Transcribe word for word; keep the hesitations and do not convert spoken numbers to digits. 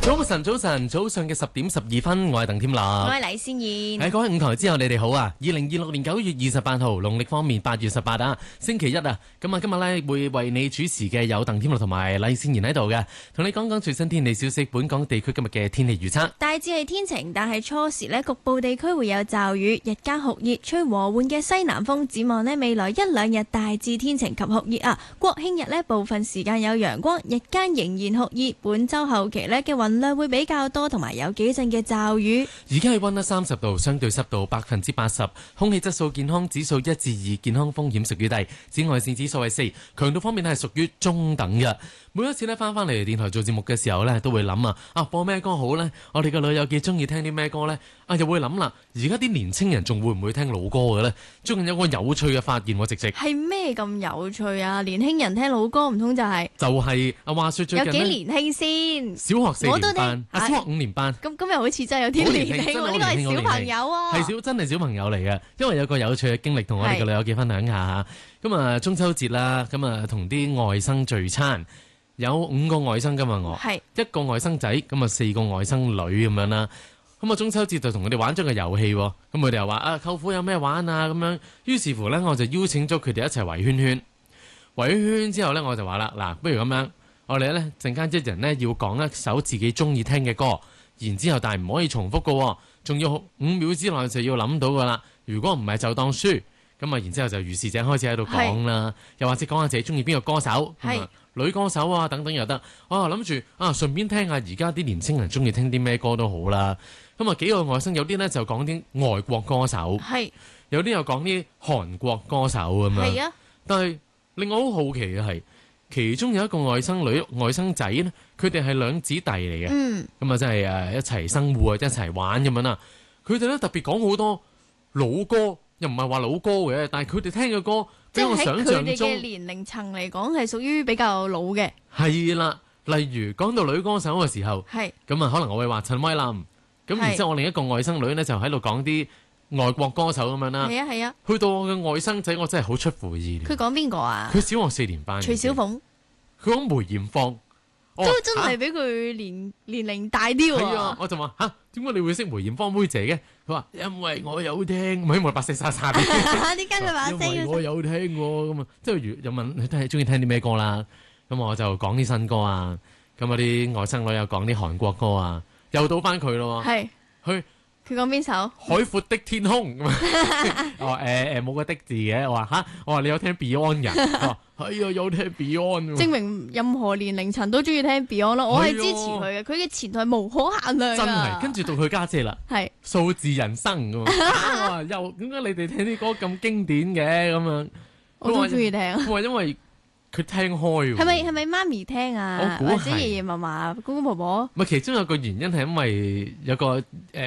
早晨，早晨，早上嘅十點十二分，我係鄧添立，我係黎先燕。 喺各位五台之後，你哋好啊！二零二六年九月二十八號，農曆方面八月十八啊，星期一啊。咁啊，今日咧會為你主持嘅有鄧添立同埋黎先燕喺度嘅，同你講講最新天氣消息。本港地區今日嘅天氣預測， 大致係天晴，但係初時咧局部地區會有驟雨，日間酷熱，吹和緩嘅西南風。展望咧未來一兩日大致天晴及酷熱啊。國慶日咧部分時間有陽光，日間仍然酷熱。本週後期咧嘅雲量會比較多，同埋有幾陣嘅驟雨。 而家氣溫得三十度，相對濕度百分之八十，空氣質素健康指數一至二，健康風險屬於低，紫外線指數係四，強度方面係屬於中等嘅。每一次咧翻翻嚟電台做節目嘅時候咧，都會諗啊，啊播咩歌好呢？我哋嘅女友幾中意聽啲咩歌呢？啊又會諗啦，而家啲年青人仲會唔會聽老歌嘅呢？最近有個有趣嘅發現，我直直係咩咁有趣啊？年輕人聽老歌唔通就係、是、 就係啊話說最近有幾年輕先？ 小學四年班，啊小學五年班。 咁咁又好似真係有啲年輕喎，呢個係小朋友啊， 係小真係小朋友嚟嘅。因為有個有趣嘅經歷同我哋嘅女友記分享下嚇。咁啊中秋節啦，咁啊同啲外甥聚餐，有五個外甥㗎嘛我，係一個外甥仔，咁啊四個外甥女咁樣啦。咁啊中秋節就同佢哋玩咗個遊戲喎。咁佢哋又話啊舅父有咩玩啊咁樣。於是乎咧，我就邀請咗佢哋一齊圍圈圈。圍圈圈之後咧，我就話啦，嗱，不如咁樣，我哋咧陣間一人咧要講一首自己中意聽嘅歌。然之後，但係唔可以重複嘅，仲要五秒之內就要諗到噶啦。如果唔係就當輸。咁啊，然之後就如是者開始喺度講啦，又或者講下自己中意邊個歌手，女歌手啊等等又得。啊，諗住啊，順便聽下而家啲年青人中意聽啲咩歌都好啦。咁啊，幾個外甥有啲呢就講啲外國歌手，有啲又講啲韓國歌手咁樣。啊、但係令我好好奇嘅係，其中有一個外甥女、外甥仔呢，佢哋係兩姊弟嚟嘅，咁啊真係誒一齊生活啊，一齊玩咁樣啦。佢哋咧特別講好多老歌，又唔係話老歌嘅，但係佢哋聽嘅歌，即係我想象中，即係喺佢哋嘅年齡層嚟講係屬於比較老嘅。係啦，例如講到女歌手嘅時候，係咁啊，可能我會話陳慧琳，咁然之後我另一個外甥女咧就喺度講啲外國歌手咁樣啦。係啊係啊，去到我嘅外甥仔，我真係好出乎意料。 佢講邊個啊？ 佢小學四年班。徐小鳳。佢講梅艷芳。 都真係比佢年、啊、年齡大啲喎。 係啊，我就話吓，點解你會識梅艷芳妹姐嘅？佢話因為我有聽，唔係因為白色沙沙啲。 點解佢把聲？ 因為我有聽喎，咁啊，即係如又問你都係中意聽啲咩歌啦？咁我就講啲新歌啊，咁啊啲外甥女又講啲韓國歌啊，又到翻佢咯。係，去。 佢講邊首？ 海闊的天空。我話誒誒冇個的字嘅，我話吓，我話你有聽 Beyond 嘅？佢話係啊，有聽 Beyond。證明任何年齡層都中意聽 Beyond 咯，我係支持佢嘅，佢嘅前途係無可限量。 真係，跟住到佢家姐啦，係數字人生咁啊！又點解你哋聽啲歌咁經典嘅咁樣？ 我都中意聽。 我話因為佢聽開。係咪係咪媽咪聽啊？或者爺爺嫲嫲、公公婆婆？ 唔係，其中有個原因係因為有個誒。